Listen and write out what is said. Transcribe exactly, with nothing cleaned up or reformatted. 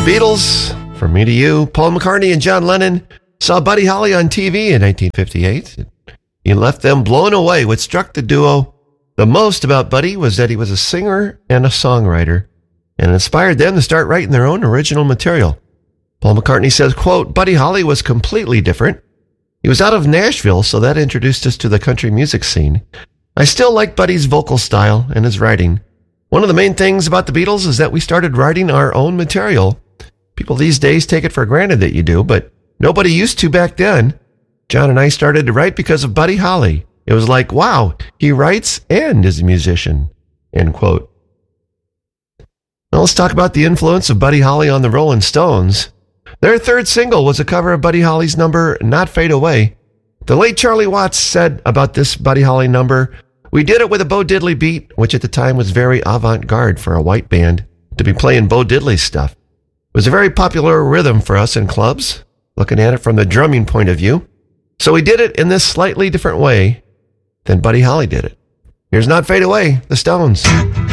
Beatles, From Me to You. Paul McCartney and John Lennon saw Buddy Holly on T V in nineteen fifty-eight. He left them blown away. What struck the duo the most about Buddy was that he was a singer and a songwriter, and inspired them to start writing their own original material. Paul McCartney says, quote, Buddy Holly was completely different. He was out of Nashville, so that introduced us to the country music scene. I still like Buddy's vocal style and his writing. One of the main things about the Beatles is that we started writing our own material. People these days take it for granted that you do, but nobody used to back then. John and I started to write because of Buddy Holly. It was like, wow, he writes and is a musician, end quote. Now let's talk about the influence of Buddy Holly on the Rolling Stones. Their third single was a cover of Buddy Holly's number, Not Fade Away. The late Charlie Watts said about this Buddy Holly number, we did it with a Bo Diddley beat, which at the time was very avant-garde for a white band to be playing Bo Diddley stuff. It was a very popular rhythm for us in clubs, looking at it from the drumming point of view. So we did it in this slightly different way than Buddy Holly did it. Here's Not Fade Away, the Stones.